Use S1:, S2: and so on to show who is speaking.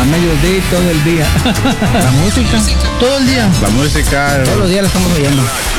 S1: mediodía y todo el día.
S2: La música,
S1: Todo el día.
S2: la música.
S1: Todos los días la estamos oyendo.